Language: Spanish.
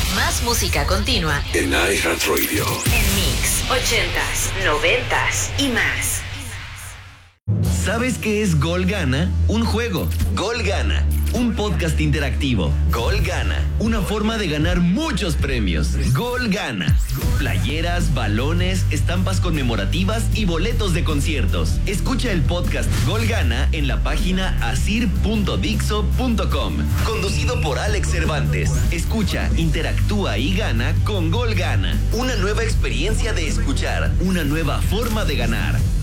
Más música continua en iHeartRadio. En Mix 80s, 90s y más. ¿Sabes qué es Gol Gana? Un juego. Gol Gana. Un podcast interactivo. Gol Gana. Una forma de ganar muchos premios. Gol Gana. Playeras, balones, estampas conmemorativas y boletos de conciertos. Escucha el podcast Gol Gana en la página asir.dixo.com. Conducido por Alex Cervantes. Escucha, interactúa y gana con Gol Gana. Una nueva experiencia de escuchar. Una nueva forma de ganar.